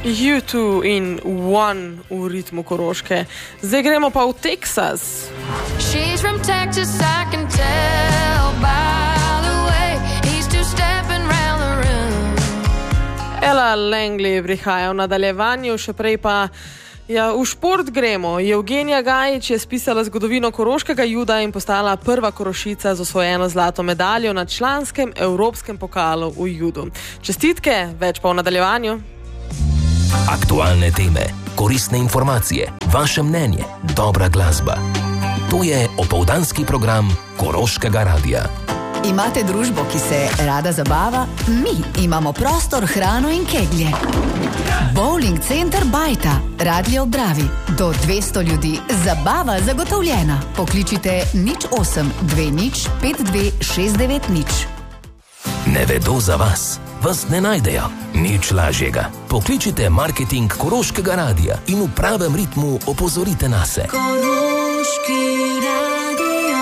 U2 in One v ritmu Koroške. Zdaj gremo pa v Teksas. She's from Texas, I can tell by the way he's two-stepping round the room. Ella Langley prihaja v nadaljevanju, še prej pa v šport gremo. Evgenija Gajić je spisala zgodovino koroškega juda in postala prva Korošica z osvojeno zlato medaljo na članskem evropskem pokalu v judu. Čestitke, več pa v nadaljevanju. Aktualne teme, koristne informacije, vaše mnenje, dobra glasba. To je opoldanski program Koroškega radia. Imate družbo, ki se rada zabava? Mi imamo prostor, hrano in keglje. Bowling center Bajta, Radlje ob Dravi. Do 200 ljudi, zabava zagotovljena. Pokličite 08 20 52 690. Ne vedo za vas, vas ne najdejo. Nič lažjega. Pokličite marketing Koroškega radia in v pravem ritmu opozorite nase. Koroški radio.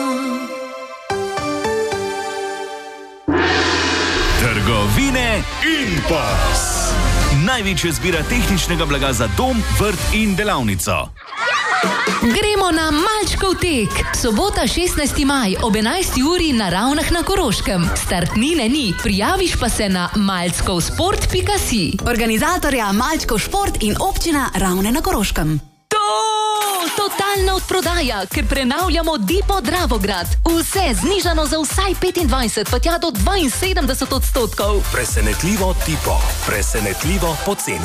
Trgovine Impas. Največja zbira tehničnega blaga za dom, vrt in delavnico. Gremo na Malčkov tek. Sobota 16. maj ob 11. uri na Ravnah na Koroškem. Startnine ni, prijaviš pa se na malčkovsport.si. Organizatorja Malčkov šport in občina Ravne na Koroškem. Totalna odprodaja, ker prenavljamo Dipo Dravograd. Vse znižano za vsaj 25, pa tja do 72%. Presenetljivo Tipo. Presenetljivo poceni.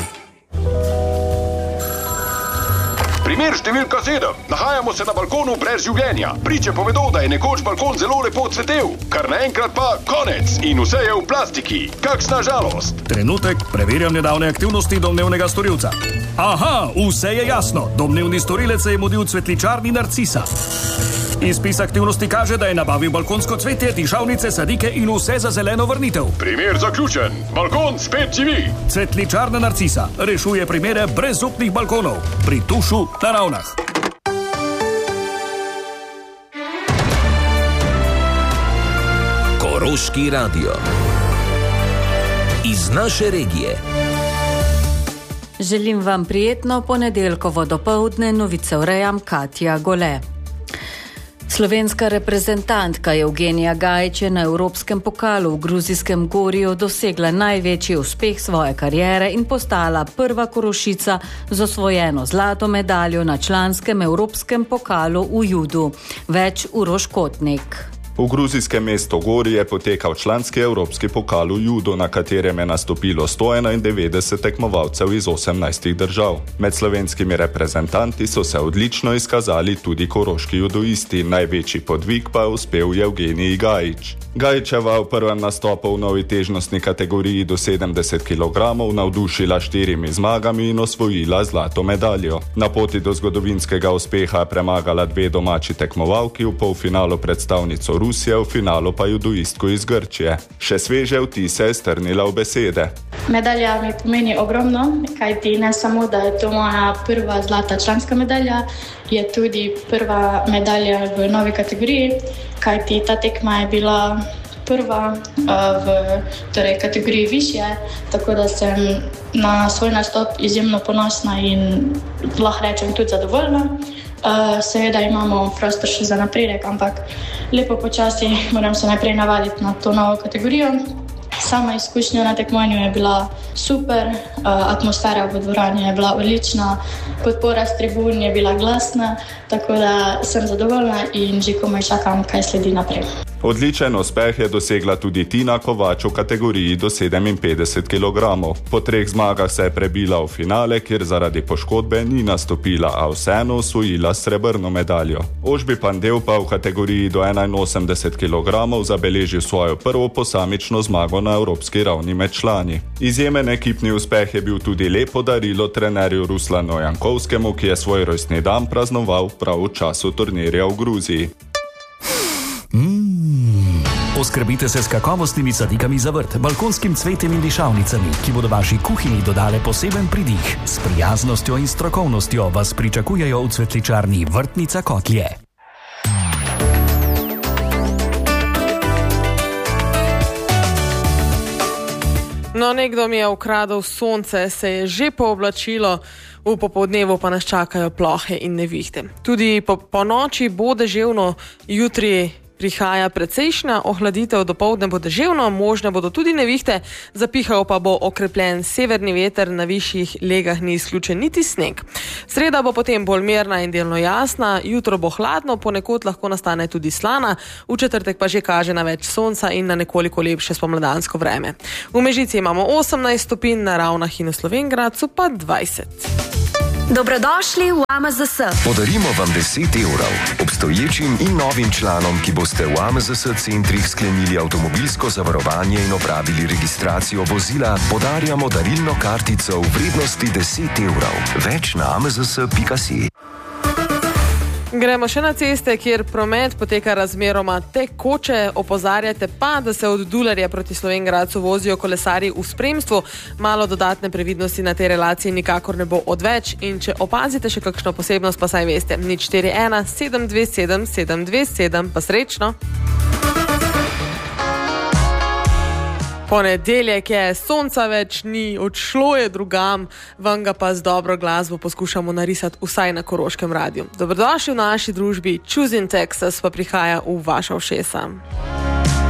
Primer številka 7. Nahajamo se na balkonu brez življenja. Priče povedo, da je nekoč balkon zelo lepo cvetel, kar naenkrat pa konec in vse je v plastiki. Kakšna žalost. Trenutek, preverjam nedavne aktivnosti domnevnega storilca. Aha, vse je jasno. Domnevni storilec se je mudil v cvetličarni Narcisa. Izpis aktivnosti kaže, da je nabavil balkonsko cvetje, dišavnice, sadike in vse za zeleno vrnitev. Primer zaključen. Balkon spet živi. Cvetličarna Narcisa rešuje primere brezupnih balkonov pri Tušu na Ravnah. Koroški radio. Iz naše regije. Želim vam prijetno ponedeljkovo dopoldne, novice urejam Katja Gole. Slovenska reprezentantka Evgenija Gajić je na evropskem pokalu v gruzijskem Goriju dosegla največji uspeh svoje kariere in postala prva Korošica z osvojeno zlato medaljo na članskem evropskem pokalu v judu. Več Uroš Kotnik. V gruzijskem mestu Gori je potekal članski evropski pokal v judu, na katerem je nastopilo 191 tekmovalcev iz 18 držav. Med slovenskimi reprezentanti so se odlično izkazali tudi koroški judoisti, največji podvig pa je uspel Evgeniji Gajić. Gajićeva v prvem nastopu v novi težnostni kategoriji do 70 kg navdušila 4 zmagami in osvojila zlato medaljo. Na poti do zgodovinskega uspeha je premagala 2 domači tekmovalki, v polfinalu predstavnico Rusije, v finalu pa judoistko iz Grčije. Še sveže vtise je strnila v besede. Medalja mi pomeni ogromno, kajti ne samo, da je to moja prva zlata članska medalja, je tudi prva medalja v novi kategoriji, kajti ta tekma je bila prva v kategoriji višje, tako da sem na svoj nastop izjemno ponosna in lahko rečem tudi zadovoljna. Seveda imamo prostor še za napredek, ampak lepo počasi moram se najprej navaditi na to novo kategorijo. Sama izkušnja na tekmovanju je bila super, atmosfera v dvorani je bila odlična, podpora s tribun je bila glasna, tako da sem zadovoljna in že komaj čakam, kaj sledi naprej. Odličen uspeh je dosegla tudi Tina Kovač v kategoriji do 57 kg. Po 3 zmagah se je prebila v finale, kjer zaradi poškodbe ni nastopila, a vseeno osvojila srebrno medaljo. Ožbi Pandev pa v kategoriji do 81 kg zabeležil svojo prvo posamično zmago na evropski ravni med člani. Izjemen ekipni uspeh je bil tudi lepo darilo trenerju Ruslanu Jankovskemu, ki je svoj rojstni dan praznoval prav v času turnirja v Gruziji. Oskrbite se s kakovostnimi sadikami za vrt, balkonskim cvetjem in dišavnicami, ki bodo vaši kuhinji dodale poseben pridih. S prijaznostjo in strokovnostjo vas pričakujejo v cvetličarni Vrtnica Kotlje. No, nekdo mi je ukradel sonce, se je že pooblačilo, v popoldnevu pa nas čakajo plohe in nevihte. Tudi po noči bo deževno, jutri prihaja precejšnja ohladitev, dopoldne bo deževno, možne bodo tudi nevihte, zapihal pa bo okrepljen severni veter, na višjih legah ni izključen niti sneg. Sreda bo potem bolj mirna in delno jasna, jutro bo hladno, ponekod lahko nastane tudi slana, v četrtek pa že kaže na več sonca in na nekoliko lepše spomladansko vreme. V Mežici imamo 18 stopinj, na Ravnah in v Slovenj Gradcu pa 20. Dobrodošli v AMZS. Podarimo vam 10 evrov obstoječim in novim članom, ki boste v AMZS centrih sklenili avtomobilsko zavarovanje in opravili registracijo vozila. Podarjamo darilno kartico v vrednosti 10 evrov. Več na amzs.si. Gremo še na ceste, kjer promet poteka razmeroma tekoče. Opozarjate pa, da se od Dularja proti Slovenj Gradcu vozijo kolesarji v spremstvu. Malo dodatne previdnosti na tej relaciji nikakor ne bo odveč. In če opazite še kakšno posebnost, pa saj veste. 041 727 727, pa srečno. Ponedeljek je, sonca več ni, odšlo je drugam, vam ga pa z dobro glasbo poskušamo narisati vsaj na Koroškem radiju. Dobrodošli v naši družbi, Choosing Texas pa prihaja v vaša ušesa.